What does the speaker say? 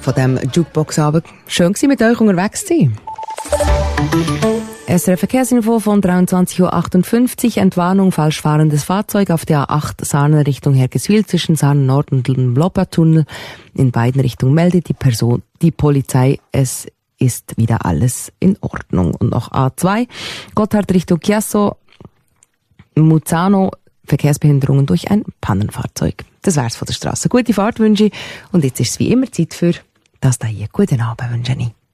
von diesem Jukebox-Abend. Schön gewesen, mit euch unterwegs zu sein. SRF Verkehrsinfo von 23.58 Uhr. Entwarnung, falsch fahrendes Fahrzeug auf der A8 Sarnen Richtung Hergiswil zwischen Sarnen Nord und dem Loppertunnel. In beiden Richtungen meldet die Polizei, es ist wieder alles in Ordnung. Und noch A2 Gotthard Richtung Chiasso, Muzzano, Verkehrsbehinderungen durch ein Pannenfahrzeug. Das wär's von der Straße. Gute Fahrt wünsche ich. Und jetzt ist es wie immer Zeit für das da hier. Guten Abend wünsche ich.